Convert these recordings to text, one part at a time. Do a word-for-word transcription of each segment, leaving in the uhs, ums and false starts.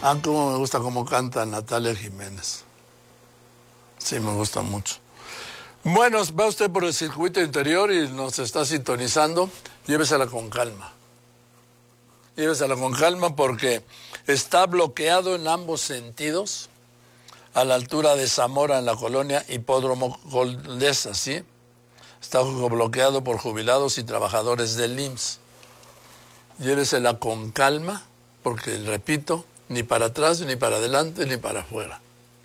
Ah, cómo me gusta cómo canta Natalia Jiménez. Sí, me gusta mucho. Bueno, va usted por el circuito interior y nos está sintonizando. Llévesela con calma. Llévesela con calma porque está bloqueado en ambos sentidos a la altura de Zamora en la colonia Hipódromo Condesa, ¿sí? Está bloqueado por jubilados y trabajadores del I M S S. Llévesela con calma porque, repito, ni para atrás, ni para adelante, ni para afuera.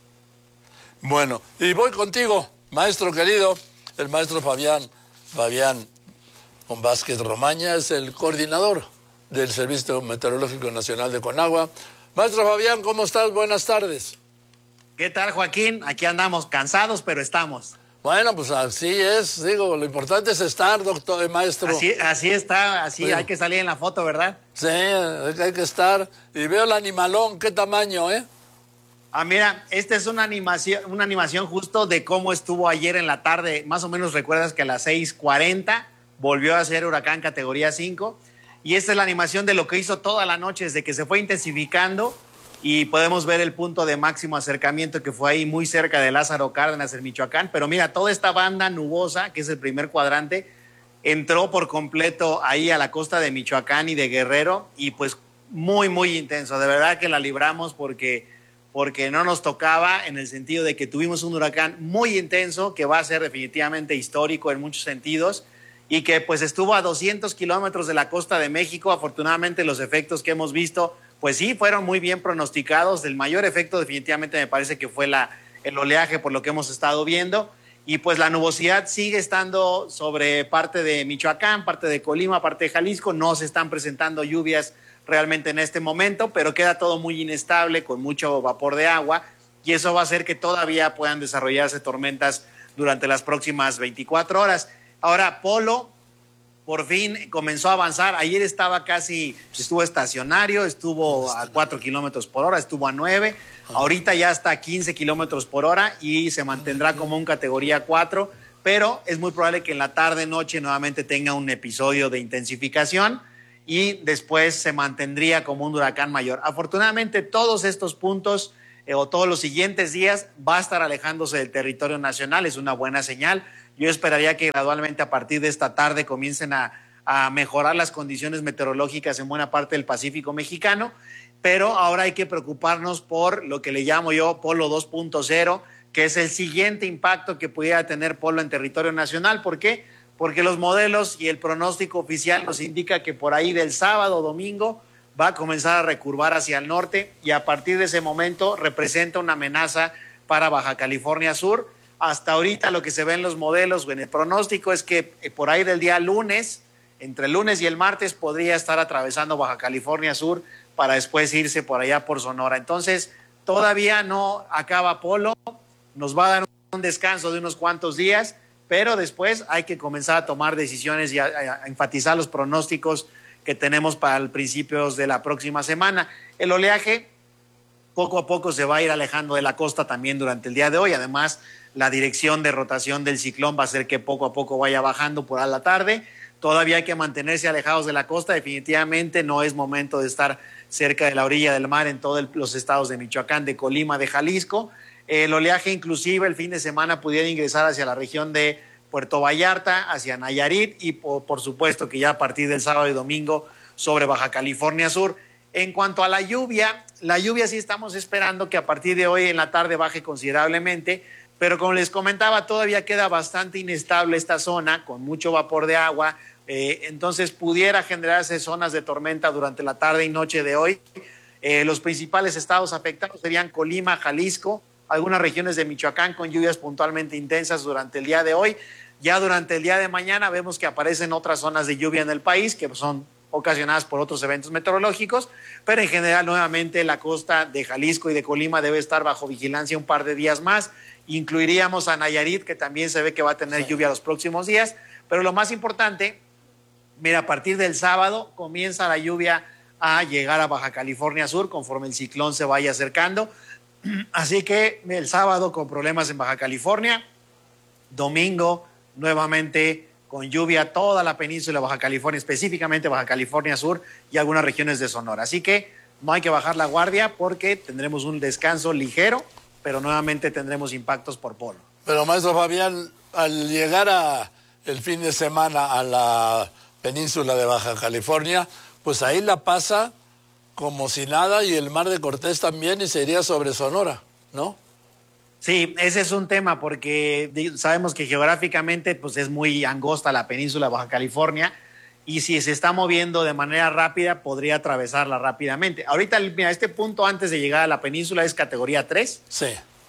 Bueno, y voy contigo, maestro querido, el maestro Fabián, Fabián Vázquez Romaña, es el coordinador del Servicio Meteorológico Nacional de Conagua. Maestro Fabián, ¿cómo estás? Buenas tardes. ¿Qué tal, Joaquín? Aquí andamos cansados, pero estamos. Bueno, pues así es, digo, lo importante es estar, doctor, maestro. Así, así está, así sí. Hay que salir en la foto, ¿verdad? Sí, hay que estar. Y veo el animalón, ¿qué tamaño, eh? Ah, mira, esta es una animación, una animación justo de cómo estuvo ayer en la tarde. Más o menos recuerdas que a las seis cuarenta volvió a ser huracán categoría cinco. Y esta es la animación de lo que hizo toda la noche, desde que se fue intensificando. Y podemos ver el punto de máximo acercamiento que fue ahí muy cerca de Lázaro Cárdenas, en Michoacán. Pero mira, toda esta banda nubosa, que es el primer cuadrante, entró por completo ahí a la costa de Michoacán y de Guerrero. Y pues muy, muy intenso. De verdad que la libramos porque, porque no nos tocaba, en el sentido de que tuvimos un huracán muy intenso que va a ser definitivamente histórico en muchos sentidos. Y que pues estuvo a doscientos kilómetros de la costa de México. Afortunadamente los efectos que hemos visto, pues sí, fueron muy bien pronosticados. El mayor efecto definitivamente me parece que fue la, el oleaje, por lo que hemos estado viendo. Y pues la nubosidad sigue estando sobre parte de Michoacán, parte de Colima, parte de Jalisco. No se están presentando lluvias realmente en este momento, pero queda todo muy inestable, con mucho vapor de agua. Y eso va a hacer que todavía puedan desarrollarse tormentas durante las próximas veinticuatro horas. Ahora, Polo por fin comenzó a avanzar. Ayer estaba casi, estuvo estacionario, estuvo a cuatro kilómetros por hora, estuvo a nueve. Ahorita ya está a quince kilómetros por hora y se mantendrá como un categoría cuatro, pero es muy probable que en la tarde, noche nuevamente tenga un episodio de intensificación y después se mantendría como un huracán mayor. Afortunadamente, todos estos puntos eh, o todos los siguientes días va a estar alejándose del territorio nacional. Es una buena señal. Yo esperaría que gradualmente a partir de esta tarde comiencen a, a mejorar las condiciones meteorológicas en buena parte del Pacífico mexicano, pero ahora hay que preocuparnos por lo que le llamo yo Polo dos punto cero, que es el siguiente impacto que pudiera tener Polo en territorio nacional. ¿Por qué? Porque los modelos y el pronóstico oficial nos indica que por ahí del sábado o domingo va a comenzar a recurvar hacia el norte y a partir de ese momento representa una amenaza para Baja California Sur. Hasta ahorita lo que se ve en los modelos o en el pronóstico es que por ahí del día lunes, entre el lunes y el martes, podría estar atravesando Baja California Sur para después irse por allá por Sonora. Entonces, todavía no acaba Polo, nos va a dar un descanso de unos cuantos días, pero después hay que comenzar a tomar decisiones y a, a enfatizar los pronósticos que tenemos para el principios de la próxima semana. El oleaje poco a poco se va a ir alejando de la costa también durante el día de hoy. Además, la dirección de rotación del ciclón va a hacer que poco a poco vaya bajando por a la tarde. Todavía hay que mantenerse alejados de la costa. Definitivamente no es momento de estar cerca de la orilla del mar en todos los estados de Michoacán, de Colima, de Jalisco. El oleaje inclusive el fin de semana pudiera ingresar hacia la región de Puerto Vallarta, hacia Nayarit y por, por supuesto que ya a partir del sábado y domingo sobre Baja California Sur. En cuanto a la lluvia, la lluvia sí estamos esperando que a partir de hoy en la tarde baje considerablemente, pero como les comentaba, todavía queda bastante inestable esta zona, con mucho vapor de agua, eh, entonces pudiera generarse zonas de tormenta durante la tarde y noche de hoy. Eh, los principales estados afectados serían Colima, Jalisco, algunas regiones de Michoacán con lluvias puntualmente intensas durante el día de hoy. Ya durante el día de mañana vemos que aparecen otras zonas de lluvia en el país, que son ocasionadas por otros eventos meteorológicos, pero en general nuevamente la costa de Jalisco y de Colima debe estar bajo vigilancia un par de días más. Incluiríamos a Nayarit, que también se ve que va a tener lluvia los próximos días, pero lo más importante, mira, a partir del sábado comienza la lluvia a llegar a Baja California Sur conforme el ciclón se vaya acercando, así que el sábado con problemas en Baja California, domingo nuevamente con lluvia toda la península de Baja California, específicamente Baja California Sur y algunas regiones de Sonora. Así que no hay que bajar la guardia porque tendremos un descanso ligero, pero nuevamente tendremos impactos por polo. Pero maestro Fabián, al llegar a el fin de semana a la península de Baja California, pues ahí la pasa como si nada y el Mar de Cortés también y se iría sobre Sonora, ¿no? Sí, ese es un tema porque sabemos que geográficamente pues es muy angosta la península de Baja California y si se está moviendo de manera rápida podría atravesarla rápidamente. Ahorita, mira, este punto antes de llegar a la península es categoría tres. Sí.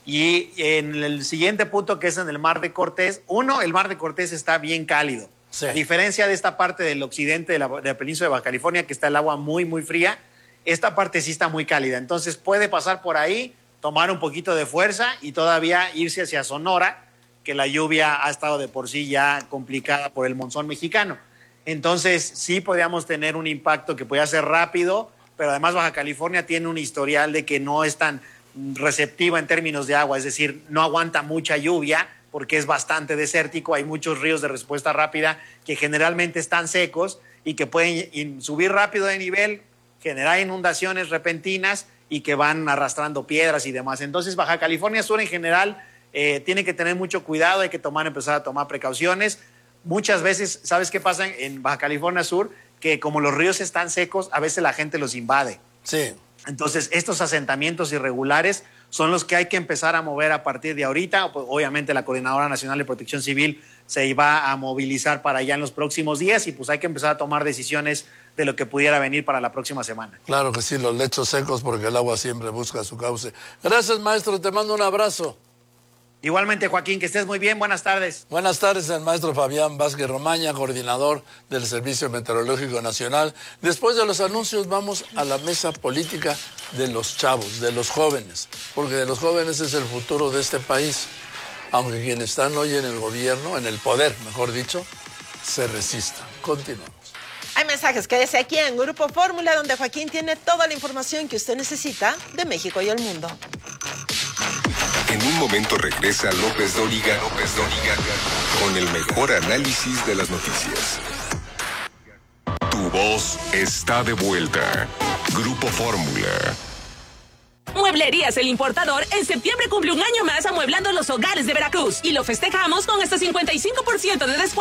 Y en el siguiente punto, que es en el Mar de Cortés, uno, el Mar de Cortés está bien cálido. Sí. A diferencia de esta parte del occidente de la, de la península de Baja California, que está el agua muy, muy fría, esta parte sí está muy cálida. Entonces puede pasar por ahí, tomar un poquito de fuerza y todavía irse hacia Sonora, que la lluvia ha estado de por sí ya complicada por el monzón mexicano. Entonces sí podríamos tener un impacto que puede ser rápido, pero además Baja California tiene un historial de que no es tan receptiva en términos de agua, es decir, no aguanta mucha lluvia porque es bastante desértico, hay muchos ríos de respuesta rápida que generalmente están secos y que pueden subir rápido de nivel, generar inundaciones repentinas y que van arrastrando piedras y demás. Entonces Baja California Sur en general eh, tiene que tener mucho cuidado, hay que tomar, empezar a tomar precauciones. Muchas veces, ¿sabes qué pasa en Baja California Sur? Que como los ríos están secos, a veces la gente los invade. Sí. Entonces, estos asentamientos irregulares son los que hay que empezar a mover a partir de ahorita. Obviamente, la Coordinadora Nacional de Protección Civil se va a movilizar para allá en los próximos días y pues hay que empezar a tomar decisiones de lo que pudiera venir para la próxima semana. Claro que sí, los lechos secos porque el agua siempre busca su cauce. Gracias, maestro, te mando un abrazo. Igualmente, Joaquín, que estés muy bien. Buenas tardes. Buenas tardes, el maestro Fabián Vázquez Romaña, coordinador del Servicio Meteorológico Nacional. Después de los anuncios vamos a la mesa política de los chavos, de los jóvenes, porque de los jóvenes es el futuro de este país. Aunque quienes están hoy en el gobierno, en el poder, mejor dicho, se resistan. Continuamos. Hay mensajes, quédese aquí en Grupo Fórmula, donde Joaquín tiene toda la información que usted necesita de México y el mundo. En un momento regresa López Dóriga, López Dóriga, con el mejor análisis de las noticias. Tu voz está de vuelta. Grupo Fórmula. Mueblerías El Importador en septiembre cumple un año más amueblando los hogares de Veracruz y lo festejamos con hasta cincuenta y cinco por ciento de descuento